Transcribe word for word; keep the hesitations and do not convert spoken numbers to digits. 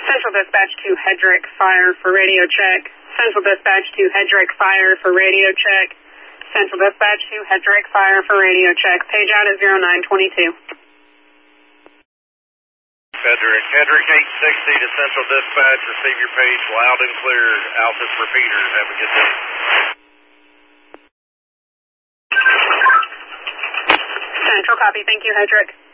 Central Dispatch to Hedrick, fire for radio check. Central Dispatch to Hedrick, fire for radio check. Central Dispatch to Hedrick, fire for radio check. Page out at zero nine twenty-two. Hedrick, Hedrick eight sixty to Central Dispatch. Receive your page loud and clear. Alpha's repeaters. Have a good day. Central copy. Thank you, Hedrick.